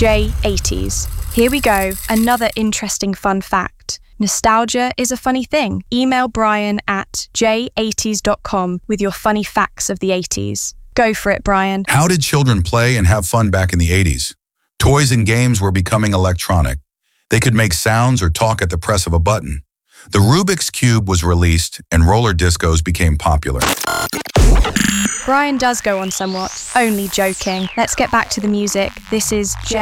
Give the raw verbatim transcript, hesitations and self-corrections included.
J eighties. Here we go, another interesting fun fact. Nostalgia is a funny thing. Email Brian at j eighties dot com with your funny facts of the eighties. Go for it, Brian. How did children play and have fun back in the eighties? Toys and games were becoming electronic. They could make sounds or talk at the press of a button. The Rubik's Cube was released and roller discos became popular. Brian does go on somewhat. Only joking. Let's get back to the music. This is J